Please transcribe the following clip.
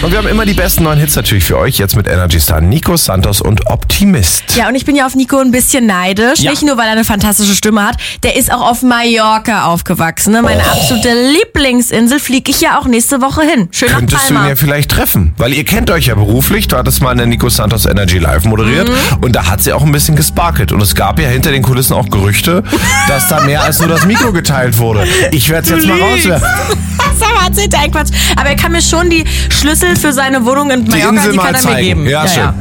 Und wir haben immer die besten neuen Hits natürlich für euch. Jetzt mit Energy Star Nico Santos und Optimist. Ja, und ich bin ja auf Nico ein bisschen neidisch. Ja. Nicht nur, weil er eine fantastische Stimme hat. Der ist auch auf Mallorca aufgewachsen. Ne? Meine absolute Lieblingsinsel, fliege ich ja auch nächste Woche hin. Schön nach Könntest du ihn Palma. ja vielleicht treffen, weil ihr kennt euch ja beruflich. Du hattest mal eine Nico Santos Energy Live moderiert und da hat sie auch ein bisschen gesparkelt. Und es gab ja hinter den Kulissen auch Gerüchte, dass da mehr als nur das Mikro geteilt wurde. Ich werde es jetzt mal rauswerfen. Quatsch. Aber er kann mir schon die Schlüssel für seine Wohnung in Mallorca, Insel die mal kann er mir zeigen. geben. Ja, schön.